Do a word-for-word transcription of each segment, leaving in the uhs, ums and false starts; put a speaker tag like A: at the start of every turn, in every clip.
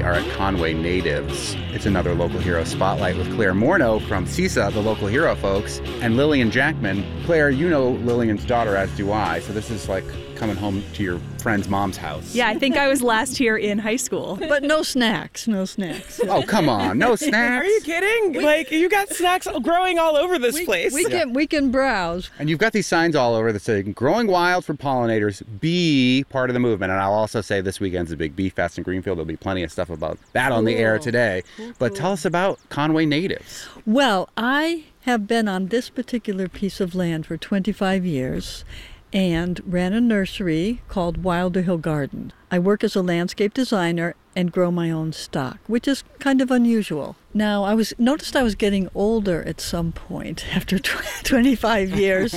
A: are at Conway Natives. It's another Local Hero Spotlight with Claire Morneau from CISA, the Local Hero folks, and Lillian Jackman. Claire, you know Lillian's daughter, as do I, so this is like coming home to your friend's mom's house.
B: Yeah, I think I was last here in high school.
C: But no snacks, no snacks.
A: Oh, come on, no snacks.
D: Are you kidding? We, like, you got snacks growing all over this
C: we,
D: place.
C: We can, we can browse.
A: And you've got these signs all over that say, growing wild for pollinators, be part of the movement. And I'll also say this weekend's a big Bee Fest in Greenfield. There'll be plenty of stuff about that cool. on the air today. Cool, but cool. Tell us about Conway Natives.
C: Well, I have been on this particular piece of land for twenty-five years. And ran a nursery called Wilder Hill Garden. I work as a landscape designer and grow my own stock, which is kind of unusual. Now, I was noticed I was getting older at some point after twenty-five years.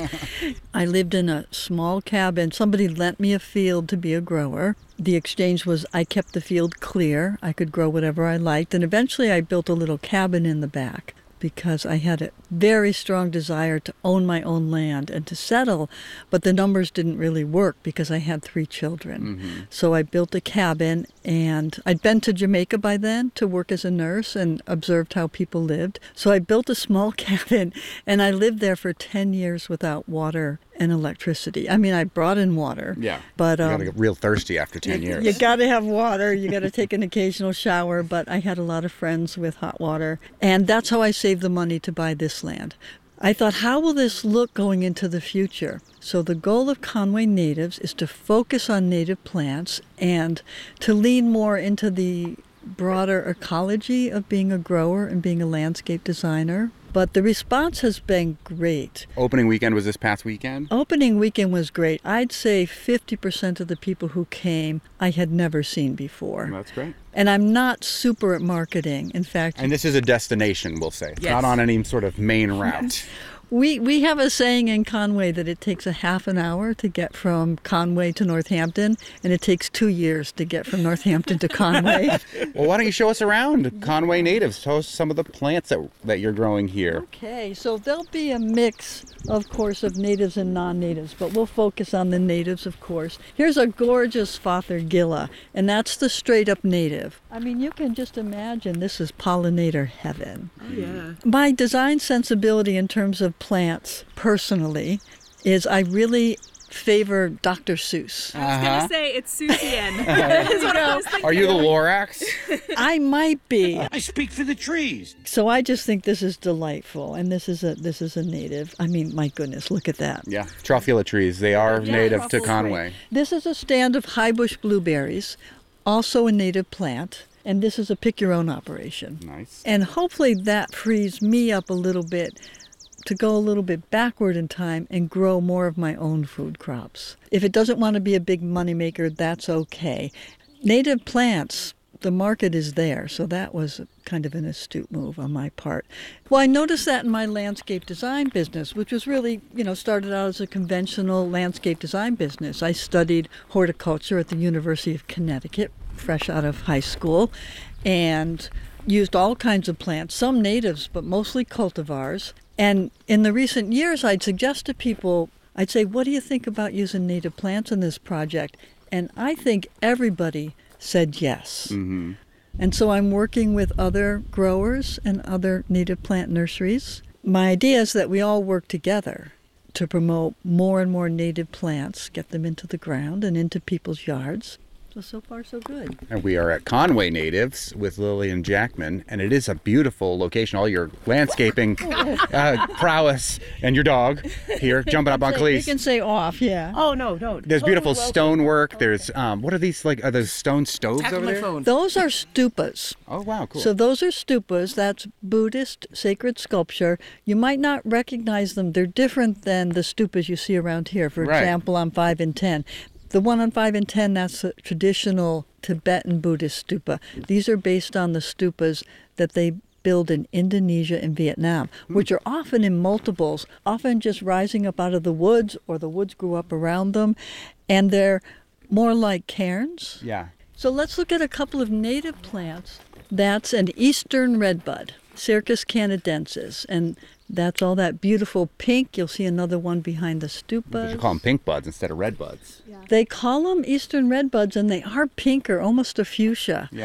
C: I lived in a small cabin. Somebody lent me a field to be a grower. The exchange was I kept the field clear. I could grow whatever I liked. And eventually I built a little cabin in the back, because I had a very strong desire to own my own land and to settle, but the numbers didn't really work because I had three children. Mm-hmm. So I built a cabin, and I'd been to Jamaica by then to work as a nurse and observed how people lived. So I built a small cabin, and I lived there for ten years without water and electricity. I mean, I brought in water.
A: Yeah,
C: but um,
A: you gotta get real thirsty after ten years.
C: You gotta have water. You gotta take an occasional shower. But I had a lot of friends with hot water, and that's how I saved the money to buy this land. I thought, how will this look going into the future? So the goal of Conway Natives is to focus on native plants and to lean more into the broader ecology of being a grower and being a landscape designer. But the response has been great.
A: Opening weekend was this past weekend?
C: Opening weekend was great. I'd say fifty percent of the people who came I had never seen before.
A: That's great.
C: And I'm not super at marketing. In fact...
A: And this is a destination, we'll say. It's
D: yes.
A: not on any sort of main route.
C: We we have a saying in Conway that it takes a half an hour to get from Conway to Northampton, and it takes two years to get from Northampton to Conway.
A: Well, why don't you show us around Conway Natives? Tell us some of the plants that that you're growing here.
C: Okay, so there'll be a mix, of course, of natives and non-natives, but we'll focus on the natives, of course. Here's a gorgeous Fothergilla, and that's the straight-up native. I mean, you can just imagine this is pollinator heaven.
D: Oh, yeah.
C: My design sensibility in terms of plants, personally, is I really favor Doctor Seuss.
B: I was
A: Uh-huh.
B: going to say it's Susian. Is what I was thinking.
A: Are you the Lorax?
C: I might be.
E: I speak for the trees.
C: So I just think this is delightful, and this is a this is a native. I mean, my goodness, look at that.
A: Yeah, Trophila trees. They are
B: Yeah,
A: native to
B: truffles,
A: Conway.
B: right.
C: This is a stand of high bush blueberries, also a native plant, and this is a pick-your-own operation.
A: Nice.
C: And hopefully that frees me up a little bit to go a little bit backward in time and grow more of my own food crops. If it doesn't want to be a big moneymaker, that's okay. Native plants, the market is there, so that was kind of an astute move on my part. Well, I noticed that in my landscape design business, which was really, you know, started out as a conventional landscape design business. I studied horticulture at the University of Connecticut, fresh out of high school, and used all kinds of plants, some natives, but mostly cultivars. And in the recent years, I'd suggest to people, I'd say, what do you think about using native plants in this project? And I think everybody said yes.
A: Mm-hmm.
C: And so I'm working with other growers and other native plant nurseries. My idea is that we all work together to promote more and more native plants, get them into the ground and into people's yards. So, so far, so good.
A: And we are at Conway Natives with Lillian Jackman, and it is a beautiful location. All your landscaping uh, prowess and your dog here jumping up on
C: You
A: Khalees.
C: can say off, yeah.
D: Oh, no, no.
A: There's
D: Totally
A: beautiful
D: welcome.
A: stonework. There's, um, what are these, like, are those stone stoves
D: Tap
A: over
D: my
A: there?
D: phone.
C: Those are stupas.
A: Oh, wow, cool.
C: So those are stupas. That's Buddhist sacred sculpture. You might not recognize them. They're different than the stupas you see around here, for
A: Right.
C: example, on five and ten. The one on five and ten, that's a traditional Tibetan Buddhist stupa. These are based on the stupas that they build in Indonesia and Vietnam, which are often in multiples, often just rising up out of the woods, or the woods grew up around them, and they're more like cairns.
A: Yeah.
C: So let's look at a couple of native plants. That's an eastern redbud, Circus canadensis, and that's all that beautiful pink. You'll see another one behind the
A: You
C: stupas.
A: should call them pink buds instead of red buds.
C: They call them eastern redbuds, and they are pinker, almost a fuchsia.
A: Yeah.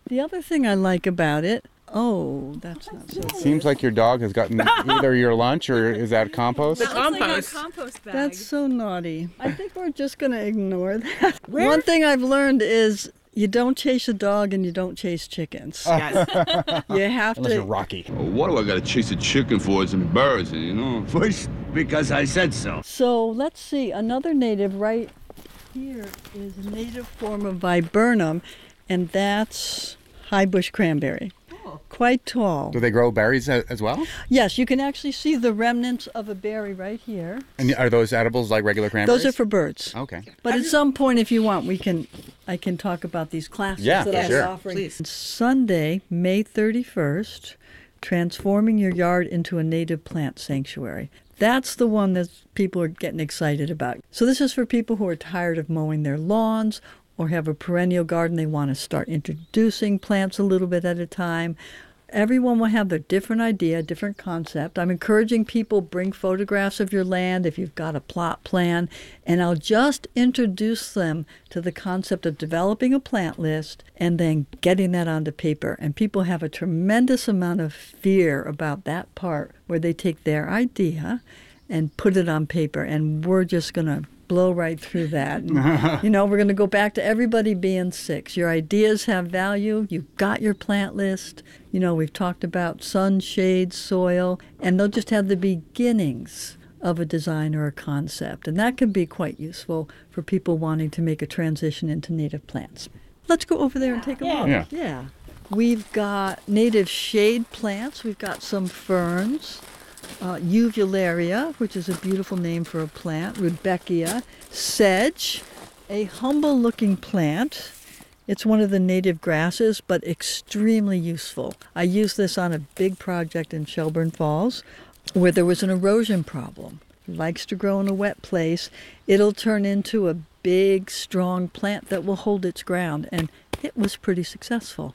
C: The other thing I like about it, oh, that's not so
A: It seems like your dog has gotten either your lunch or is that compost?
D: The compost.
B: Like a compost bag.
C: That's so naughty. I think we're just going to ignore that.
D: Where-
C: One thing I've learned is you don't chase a dog and you don't chase chickens.
D: Yes.
C: You have
A: Unless you're
C: to.
A: Rocky.
E: What do I gotta chase a chicken for? It's embarrassing, you know?
F: First, because I said so.
C: So let's see. Another native right here is a native form of viburnum, and that's high bush cranberry. Quite tall.
A: Do they grow berries a- as well?
C: Yes, you can actually see the remnants of a berry right here.
A: And are those edibles like regular cranberries?
C: Those are for birds.
A: Okay.
C: But at some point, if you want, we can, I can talk about these classes
A: Yeah,
C: that
A: for
C: I'm
A: sure.
C: offering.
D: Please.
C: Sunday, May thirty-first, transforming your yard into a native plant sanctuary. That's the one that people are getting excited about. So this is for people who are tired of mowing their lawns or have a perennial garden. They want to start introducing plants a little bit at a time. Everyone will have their different idea, different concept. I'm encouraging people, bring photographs of your land if you've got a plot plan, and I'll just introduce them to the concept of developing a plant list and then getting that onto paper. And people have a tremendous amount of fear about that part where they take their idea and put it on paper, and we're just going to blow right through that. And, you know, we're going to go back to everybody being six. Your ideas have value. You've got your plant list. You know, we've talked about sun, shade, soil, and they'll just have the beginnings of a design or a concept. And that can be quite useful for people wanting to make a transition into native plants. Let's go over there and take a look.
A: Yeah.
C: Yeah. We've got native shade plants. We've got some ferns. Uh, uvularia, which is a beautiful name for a plant, rudbeckia, sedge, a humble-looking plant. It's one of the native grasses, but extremely useful. I used this on a big project in Shelburne Falls where there was an erosion problem. It likes to grow in a wet place. It'll turn into a big, strong plant that will hold its ground, and it was pretty successful.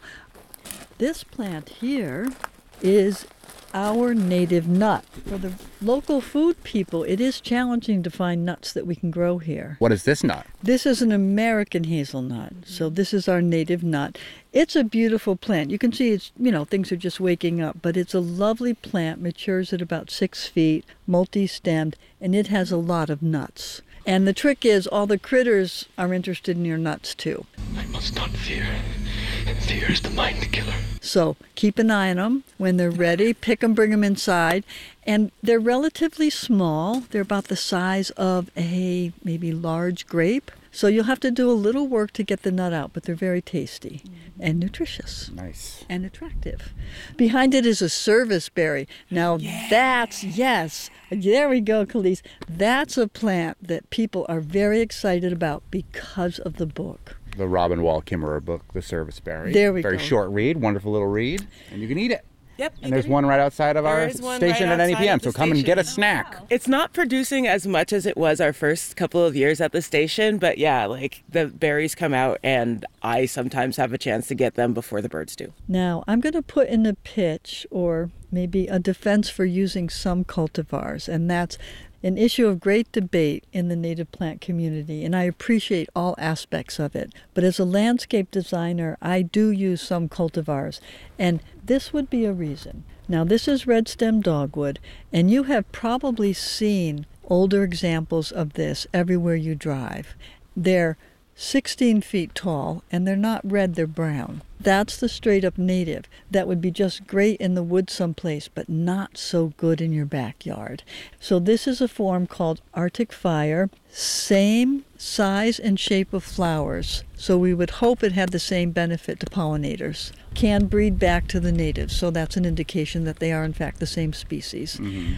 C: This plant here is our native nut. For the local food people, it is challenging to find nuts that we can grow here.
A: What is this nut?
C: This is an American hazelnut, so this is our native nut. It's a beautiful plant. You can see it's, you know, things are just waking up, but it's a lovely plant, matures at about six feet, multi-stemmed, and it has a lot of nuts. And the trick is all the critters are interested in your nuts too.
G: I must not fear. Fear is the mind killer.
C: So keep an eye on them. When they're ready, pick them, bring them inside. And they're relatively small. They're about the size of a maybe large grape. So you'll have to do a little work to get the nut out, but they're very tasty and nutritious
A: Nice.
C: and attractive. Behind it is a service berry. Now that's, yes, there we go, Khalees. That's a plant that people are very excited about because of the book.
A: The Robin Wall Kimmerer book, The Service Berry.
C: There we
A: Very
C: go.
A: short read, wonderful little read, and you can eat it.
D: Yep. you
A: And there's
D: can-
A: one right outside of
D: There
A: our
D: is one
A: station
D: right
A: at any
D: outside
A: P M,
D: of the
A: so come and get a
D: station.
A: snack.
D: It's not producing as much as it was our first couple of years at the station, but yeah, like the berries come out and I sometimes have a chance to get them before the birds do.
C: Now, I'm going to put in a pitch or maybe a defense for using some cultivars, and that's an issue of great debate in the native plant community, and I appreciate all aspects of it. But as a landscape designer, I do use some cultivars, and this would be a reason. Now, this is red stem dogwood, and you have probably seen older examples of this everywhere you drive. They're sixteen feet tall, and they're not red, they're brown. That's the straight up native that would be just great in the woods someplace, but not so good in your backyard. So this is a form called Arctic Fire, same size and shape of flowers. So we would hope it had the same benefit to pollinators. Can breed back to the natives, so that's an indication that they are in fact the same species.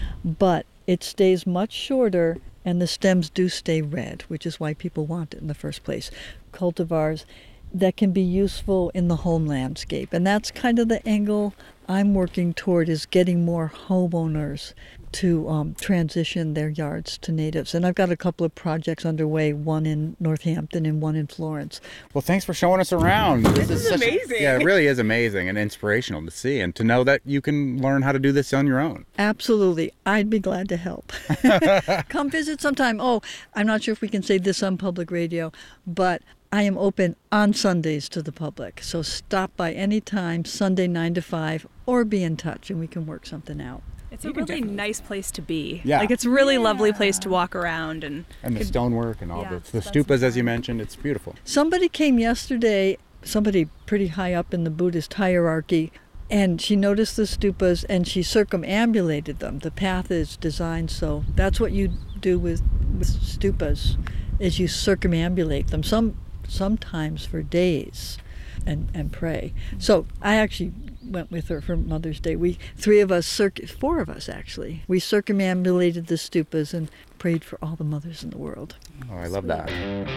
C: But it stays much shorter, and the stems do stay red, which is why people want it in the first place. Cultivars that can be useful in the home landscape. And that's kind of the angle I'm working toward, is getting more homeowners to um, transition their yards to natives. And I've got a couple of projects underway, one in Northampton and one in Florence.
A: Well, thanks for showing us around. This,
D: is
A: such a-
D: amazing.
A: yeah, it really is amazing and inspirational to see, and to know that you can learn how to do this on your own.
C: Absolutely. I'd be glad to help. Come visit sometime. Oh, I'm not sure if we can say this on public radio, but I am open on Sundays to the public, so stop by any time, Sunday nine to five, or be in touch and we can work something out.
B: It's a really nice place to be.
A: Yeah.
B: Like, it's a really
C: Yeah.
B: lovely place to walk around. And
A: And the
B: could-
A: stonework and all
B: Yeah,
A: the, the
B: that's
A: stupas, as you
B: fun.
A: mentioned, it's beautiful.
C: Somebody came yesterday, somebody pretty high up in the Buddhist hierarchy, and she noticed the stupas and she circumambulated them. The path is designed so that's what you do with, with stupas, is you circumambulate them, some sometimes for days, and, and pray. So I actually went with her for Mother's Day. We three of us, circ- four of us actually, we circumambulated the stupas and prayed for all the mothers in the world.
A: Oh, I love that.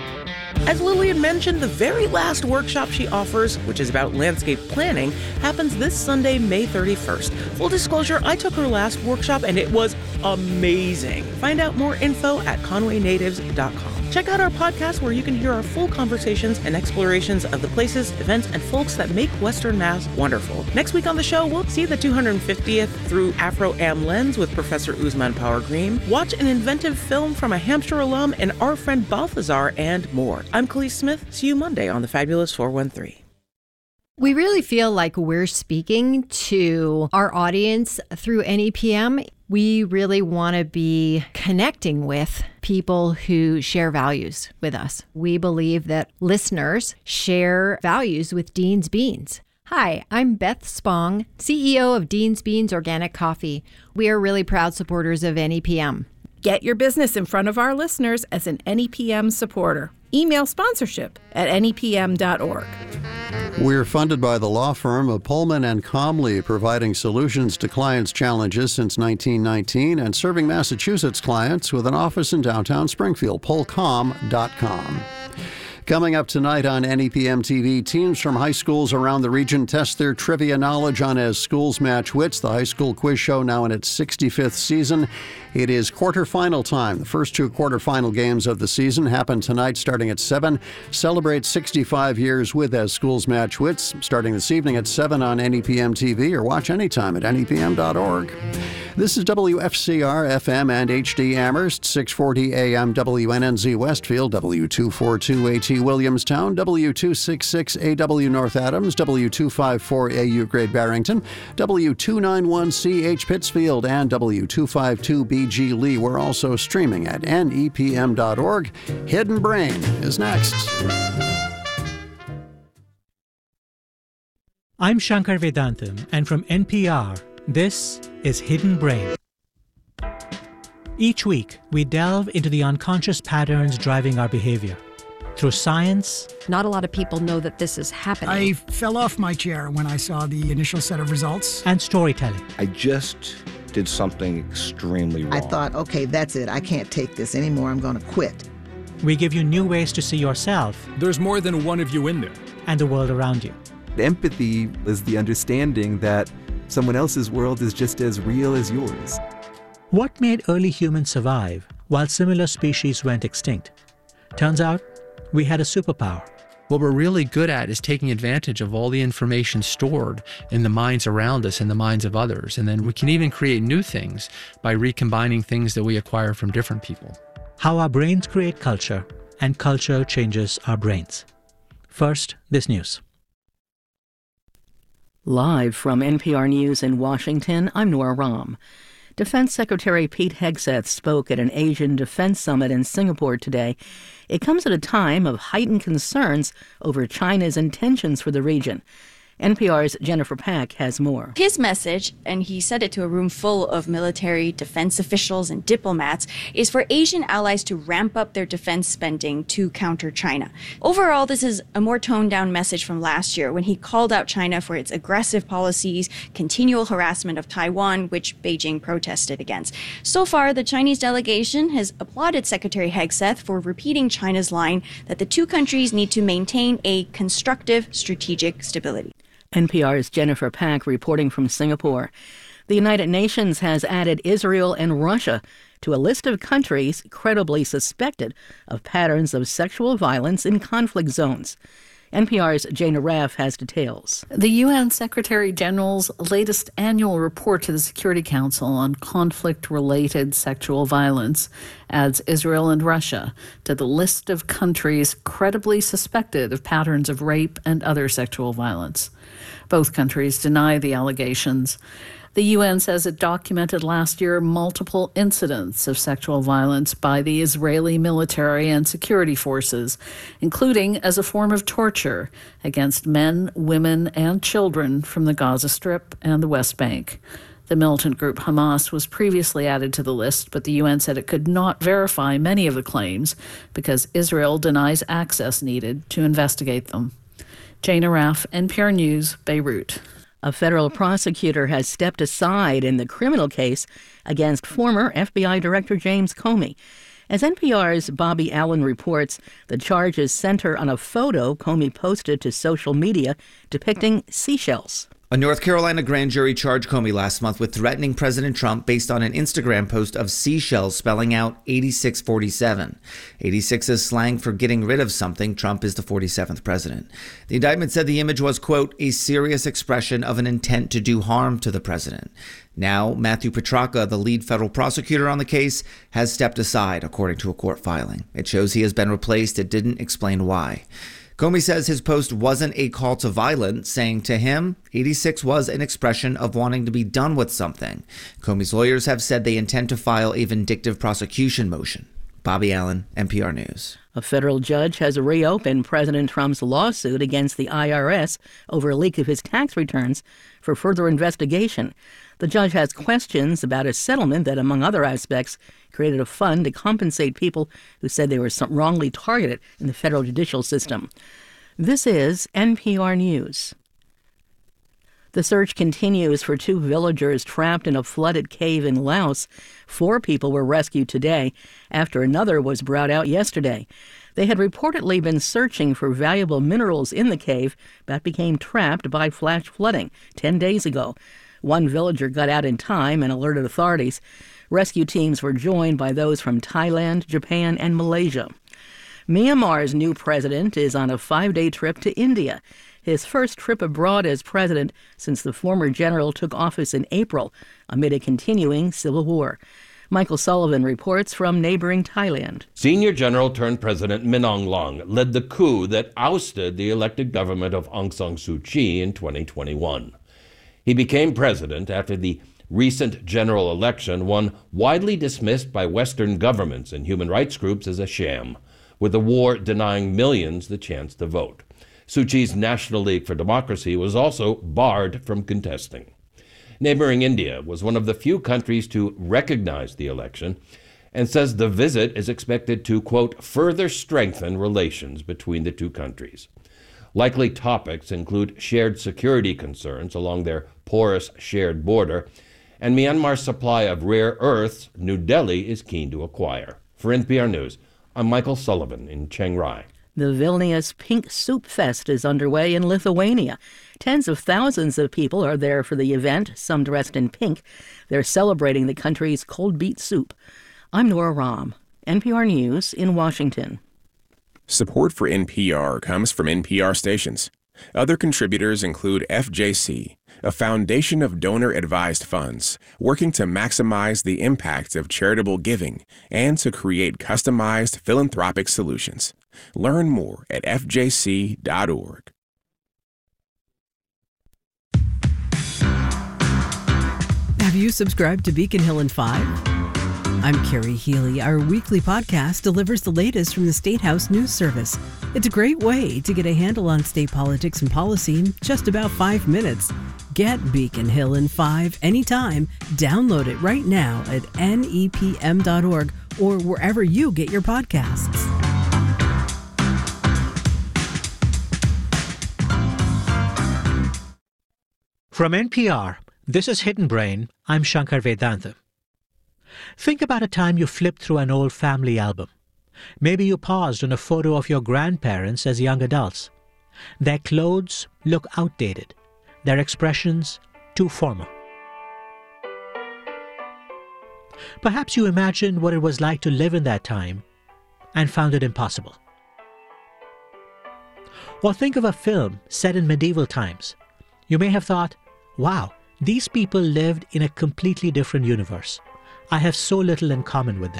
D: As Lillian mentioned, the very last workshop she offers, which is about landscape planning, happens this Sunday, May thirty-first. Full disclosure, I took her last workshop and it was amazing. Find out more info at conway natives dot com. Check out our podcast where you can hear our full conversations and explorations of the places, events, and folks that make Western Mass wonderful. Next week on the show, we'll see the two hundred fiftieth through Afro-Am lens with Professor Usman Power Green, watch an inventive film from a Hampshire alum and our friend Balthazar, and more. I'm Khalees Smith. See you Monday on the Fabulous four one three.
H: We really feel like we're speaking to our audience through N E P M. We really want to be connecting with people who share values with us. We believe that listeners share values with Dean's Beans. Hi, I'm Beth Spong, C E O of Dean's Beans Organic Coffee. We are really proud supporters of N E P M.
I: Get your business in front of our listeners as an N E P M supporter. Email sponsorship at N E P M dot org.
J: We're funded by the law firm of Pullman and Comley, providing solutions to clients' challenges since nineteen nineteen and serving Massachusetts clients with an office in downtown Springfield. pull com dot com. Coming up tonight on N E P M T V, teams from high schools around the region test their trivia knowledge on As Schools Match Wits, the high school quiz show now in its sixty-fifth season. It is quarterfinal time. The first two quarterfinal games of the season happen tonight starting at seven. Celebrate sixty-five years with As Schools Match Wits, starting this evening at seven on N E P M T V, or watch anytime at N E P M dot org. This is W F C R F M and H D Amherst, six forty A M W N N Z Westfield, W two forty-two A T Williamstown, W two sixty-six A W North Adams, W two fifty-four A U Great Barrington, W two ninety-one C H Pittsfield, and W two fifty-two B G Lee. We're also streaming at N E P M dot org. Hidden Brain is next.
K: I'm Shankar Vedantam, and from N P R, this is Hidden Brain. Each week, we delve into the unconscious patterns driving our behavior. Through science...
L: Not a lot of people know that this is happening.
M: I fell off my chair when I saw the initial set of results.
K: And storytelling.
N: I just did something extremely wrong.
O: I thought, okay, that's it. I can't take this anymore. I'm going to quit.
K: We give you new ways to see yourself.
P: There's more than one of you in there.
K: And the world around you.
Q: Empathy is the understanding that someone else's world is just as real as yours.
K: What made early humans survive while similar species went extinct? Turns out, we had a superpower.
R: What we're really good at is taking advantage of all the information stored in the minds around us and the minds of others. And then we can even create new things by recombining things that we acquire from different people.
K: How our brains create culture, and culture changes our brains. First, this news.
S: Live from N P R News in Washington, I'm Nora Rahm. Defense Secretary Pete Hegseth spoke at an Asian Defense Summit in Singapore today. It comes at a time of heightened concerns over China's intentions for the region. N P R's Jennifer Pack has more.
T: His message, and he said it to a room full of military, defense officials, and diplomats, is for Asian allies to ramp up their defense spending to counter China. Overall, this is a more toned-down message from last year when he called out China for its aggressive policies, continual harassment of Taiwan, which Beijing protested against. So far, the Chinese delegation has applauded Secretary Hegseth for repeating China's line that the two countries need to maintain a constructive strategic stability.
S: N P R's Jennifer Pack reporting from Singapore. The United Nations has added Israel and Russia to a list of countries credibly suspected of patterns of sexual violence in conflict zones. N P R's Jana Raff has details.
U: The U N Secretary General's latest annual report to the Security Council on conflict-related sexual violence adds Israel and Russia to the list of countries credibly suspected of patterns of rape and other sexual violence. Both countries deny the allegations. The U N says it documented last year multiple incidents of sexual violence by the Israeli military and security forces, including as a form of torture against men, women, and children from the Gaza Strip and the West Bank. The militant group Hamas was previously added to the list, but the U N said it could not verify many of the claims because Israel denies access needed to investigate them. Jana Raff, N P R News, Beirut.
S: A federal prosecutor has stepped aside in the criminal case against former F B I Director James Comey. As N P R's Bobby Allen reports, the charges center on a photo Comey posted to social media depicting seashells.
V: A North Carolina grand jury charged Comey last month with threatening President Trump based on an Instagram post of seashells spelling out eighty-six forty-seven. eighty-six is slang for getting rid of something. Trump is the forty-seventh president. The indictment said the image was, quote, a serious expression of an intent to do harm to the president. Now, Matthew Petracca, the lead federal prosecutor on the case, has stepped aside, according to a court filing. It shows he has been replaced. It didn't explain why. Comey says his post wasn't a call to violence, saying to him, eighty-six was an expression of wanting to be done with something. Comey's lawyers have said they intend to file a vindictive prosecution motion. Bobby Allen, N P R News.
S: A federal judge has reopened President Trump's lawsuit against the I R S over a leak of his tax returns for further investigation. The judge has questions about a settlement that, among other aspects, created a fund to compensate people who said they were wrongly targeted in the federal judicial system. This is N P R News. The search continues for two villagers trapped in a flooded cave in Laos. Four people were rescued today after another was brought out yesterday. They had reportedly been searching for valuable minerals in the cave but became trapped by flash flooding ten days ago. One villager got out in time and alerted authorities. Rescue teams were joined by those from Thailand, Japan, and Malaysia. Myanmar's new president is on a five-day trip to India, his first trip abroad as president since the former general took office in April amid a continuing civil war. Michael Sullivan reports from neighboring Thailand.
W: Senior General turned President Min Aung Hlaing led the coup that ousted the elected government of Aung San Suu Kyi in twenty twenty-one. He became president after the recent general election, one widely dismissed by Western governments and human rights groups as a sham, with the war denying millions the chance to vote. Suu Kyi's National League for Democracy was also barred from contesting. Neighboring India was one of the few countries to recognize the election and says the visit is expected to, quote, further strengthen relations between the two countries. Likely topics include shared security concerns along their porous shared border and Myanmar's supply of rare earths New Delhi is keen to acquire. For N P R News, I'm Michael Sullivan in Chiang Rai.
S: The Vilnius Pink Soup Fest is underway in Lithuania. Tens of thousands of people are there for the event, some dressed in pink. They're celebrating the country's cold beet soup. I'm Nora Rahm, N P R News in Washington.
X: Support for N P R comes from N P R stations. Other contributors include F J C, a foundation of donor-advised funds working to maximize the impact of charitable giving and to create customized philanthropic solutions. Learn more at f j c dot org.
Y: Have you subscribed to Beacon Hill in Five? I'm Carrie Healy. Our weekly podcast delivers the latest from the State House News Service. It's a great way to get a handle on state politics and policy in just about five minutes. Get Beacon Hill in Five anytime. Download it right now at N E P M dot org or wherever you get your podcasts.
K: From N P R, this is Hidden Brain. I'm Shankar Vedanta. Think about a time you flipped through an old family album. Maybe you paused on a photo of your grandparents as young adults. Their clothes look outdated. Their expressions too formal. Perhaps you imagined what it was like to live in that time and found it impossible. Or think of a film set in medieval times. You may have thought, wow, these people lived in a completely different universe. I have so little in common with them.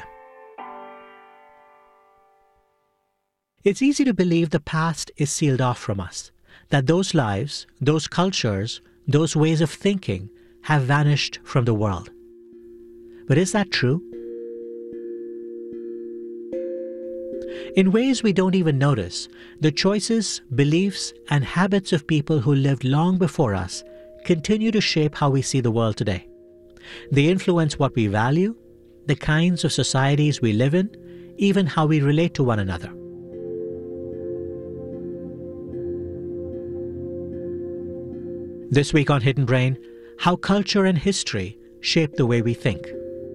K: It's easy to believe the past is sealed off from us, that those lives, those cultures, those ways of thinking have vanished from the world. But is that true? In ways we don't even notice, the choices, beliefs, and habits of people who lived long before us continue to shape how we see the world today. They influence what we value, the kinds of societies we live in, even how we relate to one another. This week on Hidden Brain, how culture and history shape the way we think.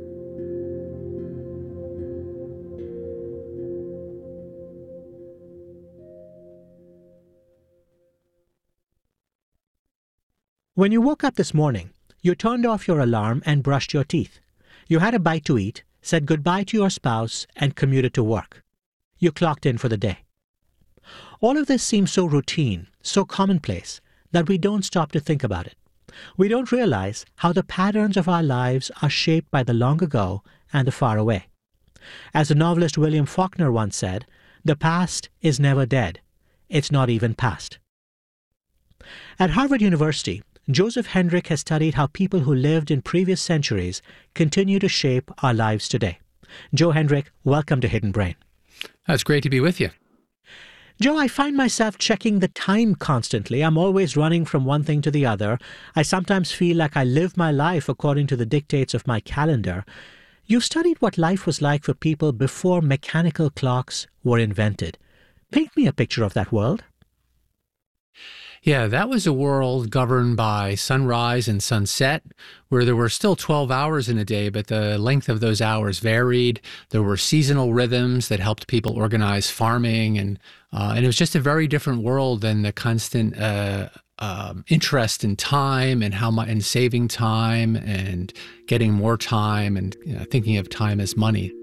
K: When you woke up this morning, you turned off your alarm and brushed your teeth. You had a bite to eat, said goodbye to your spouse, and commuted to work. You clocked in for the day. All of this seems so routine, so commonplace, that we don't stop to think about it. We don't realize how the patterns of our lives are shaped by the long ago and the far away. As the novelist William Faulkner once said, the past is never dead. It's not even past. At Harvard University, Joseph Hendrick has studied how people who lived in previous centuries continue to shape our lives today. Joe Hendrick, welcome to Hidden Brain.
R: It's great to be with you.
K: Joe, I find myself checking the time constantly. I'm always running from one thing to the other. I sometimes feel like I live my life according to the dictates of my calendar. You've studied what life was like for people before mechanical clocks were invented. Paint me a picture of that world.
R: Yeah, that was a world governed by sunrise and sunset, where there were still twelve hours in a day, but the length of those hours varied. There were seasonal rhythms that helped people organize farming, and uh, and it was just a very different world than the constant uh, um, interest in time and how much and saving time and getting more time and you know, thinking of time as money.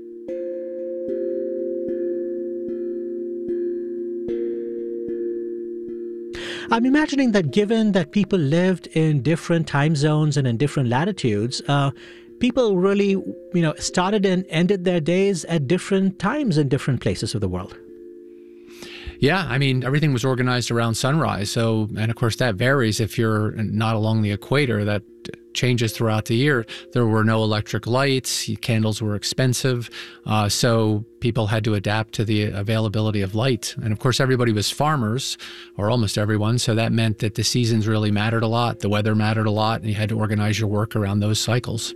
K: I'm imagining that given that people lived in different time zones and in different latitudes, uh, people really, you know, started and ended their days at different times in different places of the world.
R: Yeah, I mean, everything was organized around sunrise. So, and of course, that varies if you're not along the equator. That changes throughout the year. There were no electric lights. Candles were expensive. Uh, so people had to adapt to the availability of light. And of course, everybody was farmers, or almost everyone. So that meant that the seasons really mattered a lot. The weather mattered a lot. And you had to organize your work around those cycles.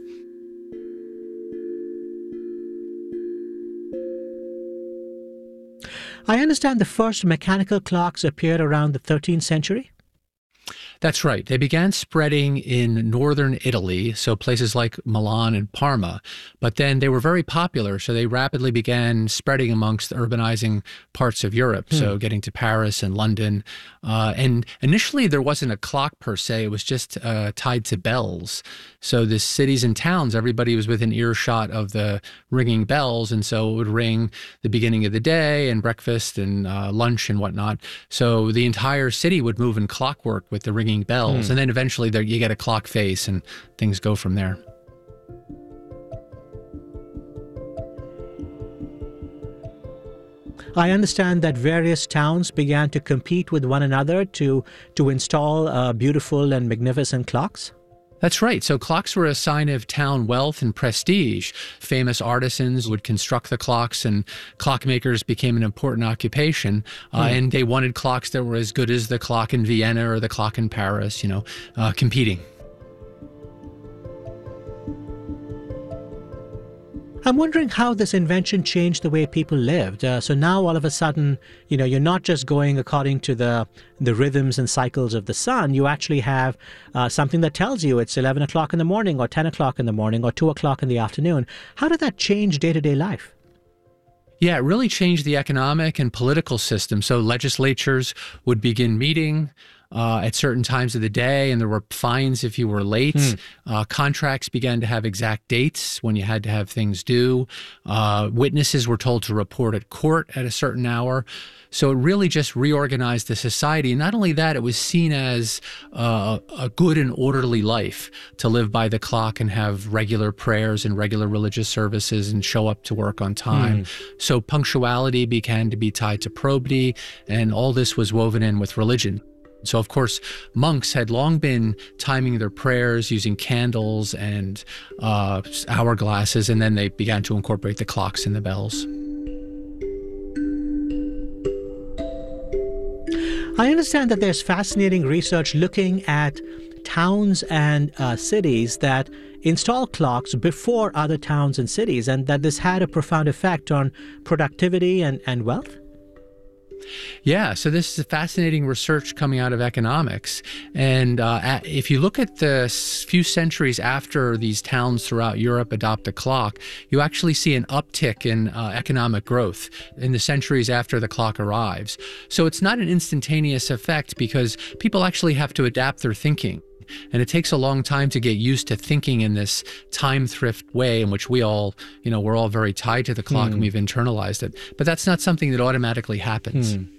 K: I understand the first mechanical clocks appeared around the thirteenth century?
R: That's right. They began spreading in northern Italy, so places like Milan and Parma. But then they were very popular, so they rapidly began spreading amongst the urbanizing parts of Europe, hmm. so getting to Paris and London. Uh, and initially, there wasn't a clock per se. It was just uh, tied to bells. So the cities and towns, everybody was within earshot of the ringing bells, and so it would ring the beginning of the day and breakfast and uh, lunch and whatnot. So the entire city would move in clockwork with the ringing bells, hmm. and then eventually there, you get a clock face and things go from there.
K: I understand that various towns began to compete with one another to, to install uh, beautiful and magnificent clocks.
R: That's right. So clocks were a sign of town wealth and prestige. Famous artisans would construct the clocks, and clockmakers became an important occupation. Uh, mm. And they wanted clocks that were as good as the clock in Vienna or the clock in Paris, you know, uh, competing.
K: I'm wondering how this invention changed the way people lived. Uh, so now all of a sudden, you know, you're not just going according to the the rhythms and cycles of the sun. You actually have uh, something that tells you it's eleven o'clock in the morning or ten o'clock in the morning or two o'clock in the afternoon. How did that change day-to-day life?
R: Yeah, it really changed the economic and political system. So legislatures would begin meeting. uh, at certain times of the day, and there were fines if you were late.
K: Mm.
R: Uh, contracts began to have exact dates when you had to have things due. Uh, witnesses were told to report at court at a certain hour. So it really just reorganized the society. And not only that, it was seen as uh, a good and orderly life to live by the clock and have regular prayers and regular religious services and show up to work on time.
K: Hmm.
R: So punctuality began to be tied to probity, and all this was woven in with religion. So, of course, monks had long been timing their prayers using candles and uh, hourglasses, and then they began to incorporate the clocks and the bells.
K: I understand that there's fascinating research looking at towns and uh, cities that install clocks before other towns and cities, and that this had a profound effect on productivity and, and wealth.
R: Yeah, so this is fascinating research coming out of economics. And uh, at, if you look at the few centuries after these towns throughout Europe adopt a clock, you actually see an uptick in uh, economic growth in the centuries after the clock arrives. So it's not an instantaneous effect because people actually have to adapt their thinking. And it takes a long time to get used to thinking in this time thrift way in which we all, you know, we're all very tied to the clock
K: Hmm.
R: and we've internalized it. But that's not something that automatically happens.
K: Hmm.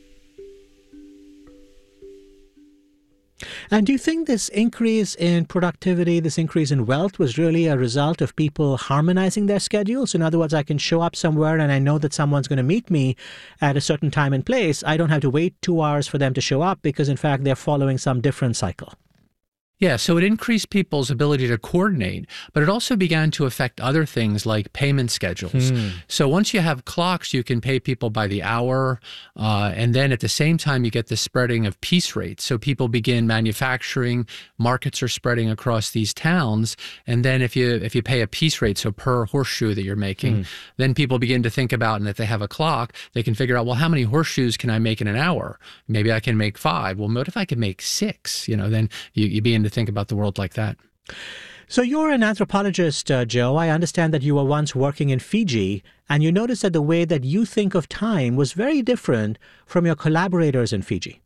K: And do you think this increase in productivity, this increase in wealth was really a result of people harmonizing their schedules? In other words, I can show up somewhere and I know that someone's going to meet me at a certain time and place. I don't have to wait two hours for them to show up because, in fact, they're following some different cycle.
R: Yeah, so it increased people's ability to coordinate, but it also began to affect other things like payment schedules.
K: Hmm.
R: So once you have clocks, you can pay people by the hour, uh, and then at the same time, you get the spreading of piece rates. So people begin manufacturing, markets are spreading across these towns, and then if you if you pay a piece rate, so per horseshoe that you're making,
K: Hmm.
R: then people begin to think about, and if they have a clock, they can figure out, well, how many horseshoes can I make in an hour? Maybe I can make five. Well, what if I can make six? You know, then you, you begin to think about the world like that.
K: So you're an anthropologist, uh, Joe. I understand that you were once working in Fiji, and you noticed that the way that you think of time was very different from your collaborators in Fiji.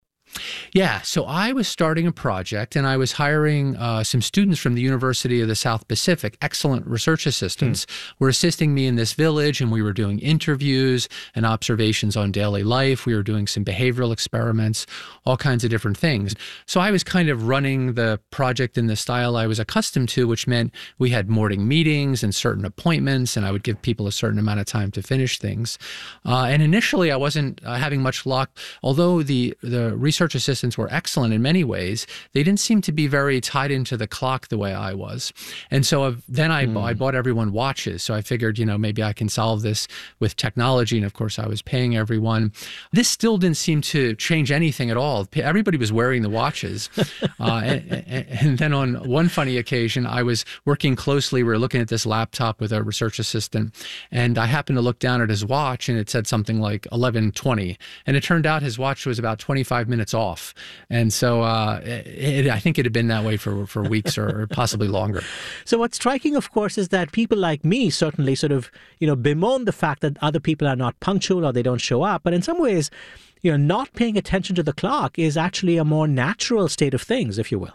R: Yeah, so I was starting a project and I was hiring uh, some students from the University of the South Pacific, excellent research assistants, mm. were assisting me in this village, and we were doing interviews and observations on daily life. We were doing some behavioral experiments, all kinds of different things. So I was kind of running the project in the style I was accustomed to, which meant we had morning meetings and certain appointments, and I would give people a certain amount of time to finish things. Uh, and initially I wasn't uh, having much luck, although the, the research Research assistants were excellent in many ways. They didn't seem to be very tied into the clock the way I was. And so uh, then I, mm. I bought everyone watches. So I figured, you know, maybe I can solve this with technology. And of course, I was paying everyone. This still didn't seem to change anything at all. Everybody was wearing the watches. uh, and, and then on one funny occasion, I was working closely. We were looking at this laptop with a research assistant. And I happened to look down at his watch, and it said something like eleven twenty. And it turned out his watch was about twenty-five minutes off. And so uh, it, I think it had been that way for, for weeks or, or possibly longer.
K: So what's striking, of course, is that people like me certainly sort of, you know, bemoan the fact that other people are not punctual or they don't show up. But in some ways, you know, not paying attention to the clock is actually a more natural state of things, if you will.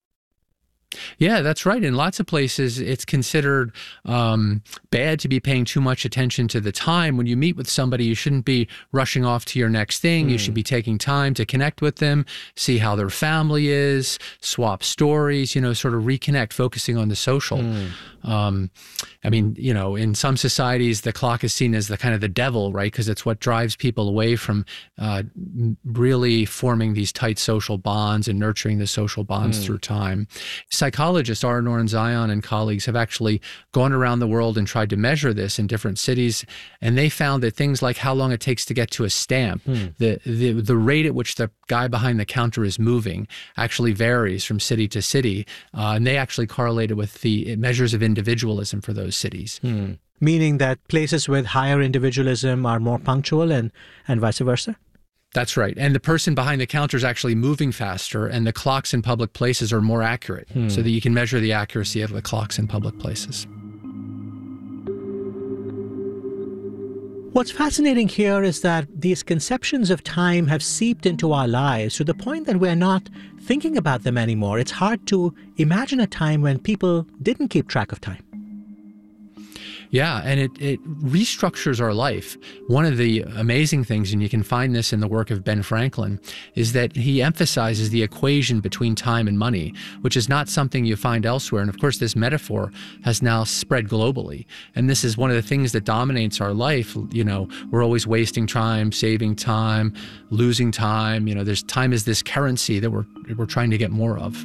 R: Yeah, that's right. In lots of places, it's considered um, bad to be paying too much attention to the time. When you meet with somebody, you shouldn't be rushing off to your next thing. Mm. You should be taking time to connect with them, see how their family is, swap stories, you know, sort of reconnect, focusing on the social. Mm. Um, I mean, you know, in some societies, the clock is seen as the kind of the devil, right? Because it's what drives people away from uh, really forming these tight social bonds and nurturing the social bonds mm. through time. Psychologists, R. Norton Zion and colleagues, have actually gone around the world and tried to measure this in different cities, and they found that things like how long it takes to get to a stamp, mm. the, the the rate at which the guy behind the counter is moving actually varies from city to city, uh, and they actually correlated with the measures of individualism for those cities.
K: Hmm. Meaning that places with higher individualism are more punctual and, and vice versa?
R: That's right. And the person behind the counter is actually moving faster, and the clocks in public places are more accurate, hmm. so that you can measure the accuracy of the clocks in public places.
K: What's fascinating here is that these conceptions of time have seeped into our lives to the point that we're not thinking about them anymore. It's hard to imagine a time when people didn't keep track of time.
R: Yeah, and it, it restructures our life. One of the amazing things, and you can find this in the work of Ben Franklin, is that he emphasizes the equation between time and money, which is not something you find elsewhere. And of course, this metaphor has now spread globally. And this is one of the things that dominates our life. You know, we're always wasting time, saving time, losing time. You know, there's time is this currency that we're we're trying to get more of.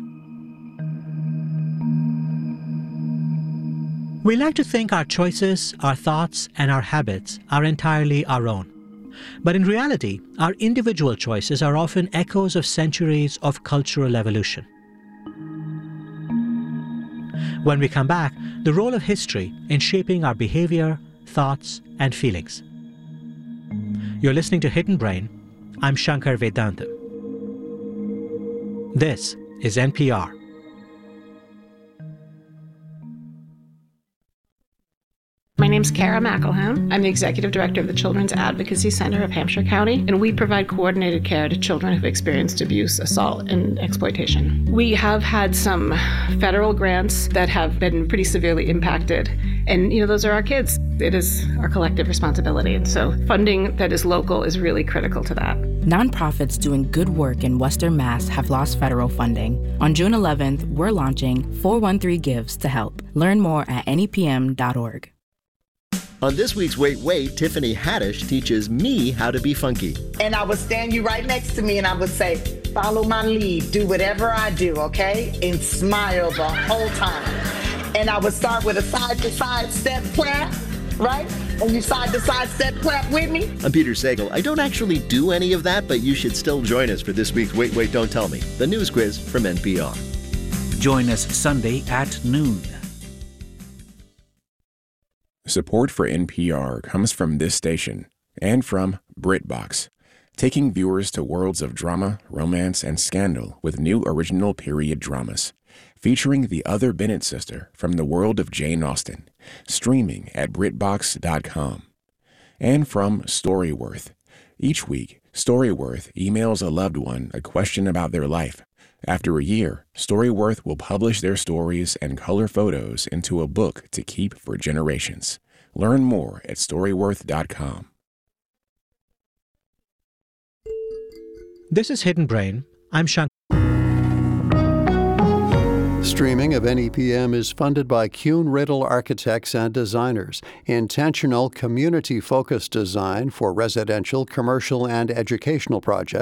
K: We like to think our choices, our thoughts, and our habits are entirely our own. But in reality, our individual choices are often echoes of centuries of cultural evolution. When we come back, the role of history in shaping our behavior, thoughts, and feelings. You're listening to Hidden Brain. I'm Shankar Vedantam. This is N P R.
B: My name's Kara McElhone. I'm the Executive Director of the Children's Advocacy Center of Hampshire County, and we provide coordinated care to children who've experienced abuse, assault, and exploitation. We have had some federal grants that have been pretty severely impacted, and you know, those are our kids. It is our collective responsibility, and so funding that is local is really critical to that.
C: Nonprofits doing good work in Western Mass have lost federal funding. On June eleventh, we're launching four one three Gives to help. Learn more at N E P M dot org.
E: On this week's Wait, Wait, Tiffany Haddish teaches me how to be funky.
F: And I would stand you right next to me and I would say, follow my lead, do whatever I do, okay? And smile the whole time. And I would start with a side-to-side step clap, right? And you side-to-side step clap with me.
E: I'm Peter Sagal. I don't actually do any of that, but you should still join us for this week's Wait, Wait, Don't Tell Me, the news quiz from N P R.
G: Join us Sunday at noon.
X: Support for N P R comes from this station and from BritBox, taking viewers to worlds of drama, romance, and scandal with new original period dramas, featuring the other Bennett sister from the world of Jane Austen, streaming at Brit Box dot com. And from Storyworth. Each week, Storyworth emails a loved one a question about their life. After a year, Storyworth will publish their stories and color photos into a book to keep for generations. Learn more at Storyworth dot com.
K: This is Hidden Brain. I'm Shankar.
J: Streaming of N E P M is funded by Kuhn Riddle Architects and Designers, intentional community-focused design for residential, commercial, and educational projects.